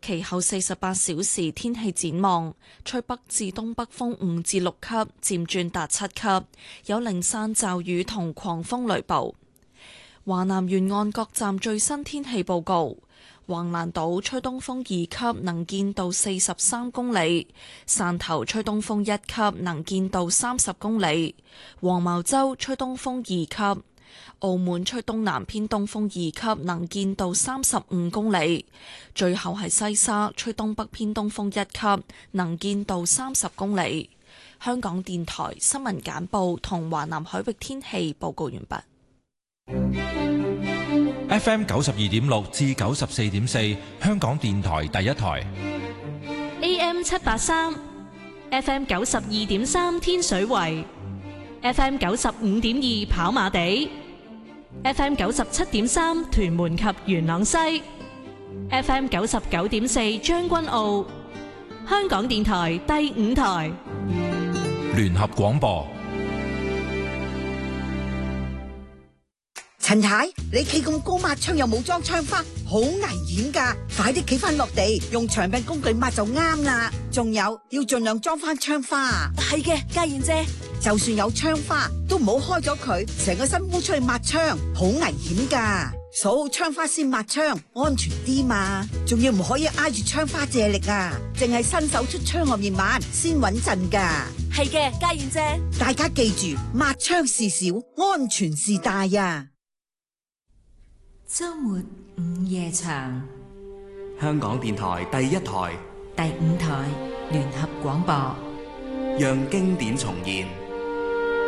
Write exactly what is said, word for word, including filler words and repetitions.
其後四十八小時天氣展望，吹北至東北風五至六級，漸轉達七級，有零散驟雨同狂風雷暴。華南沿岸各站最新天氣報告：橫瀾島吹東風二級，能見度四十三公里；汕頭吹東風一級，能見度三十公里；黃茅洲吹東風二級；澳門吹東南偏東風二級，能見度三十五公里；最後係西沙吹東北偏東風一級，能見度三十公里。香港電台新聞簡報同華南海域天氣報告完畢。 F M 九十二點六至九十四點四，香港電台第一台。 A M 七八三，F M 九十二點三天水圍，F M 九十五點二跑馬地，F M 九十七點三屯門及元朗西，F M 九十九點四將軍澳。香港電台第五台聯合廣播。 陳太，你企咁高抹窗又冇裝窗花，好危險噶！快啲企翻落地，用長柄工具抹就啱啦。仲有要盡量裝翻窗花。 係嘅，嘉燕姐， 就算有窗花，都唔好開咗佢，成個身烏出去抹窗，好危險噶。鎖好窗花先抹窗，安全啲嘛。仲要唔可以挨住窗花借力啊，淨係伸手出窗外面抹先穩陣噶。 係嘅，嘉燕姐， 大家記住，抹窗事小，安全事大啊！ 周末午夜場， 香港電台第一台、 第五台聯合廣播， 讓經典重現。